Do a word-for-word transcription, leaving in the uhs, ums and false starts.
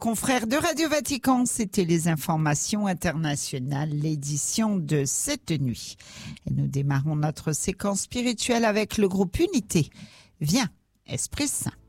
Confrères de Radio Vatican, c'était les informations internationales, l'édition de cette nuit. Et nous démarrons notre séquence spirituelle avec le groupe Unité. Viens, Esprit Saint.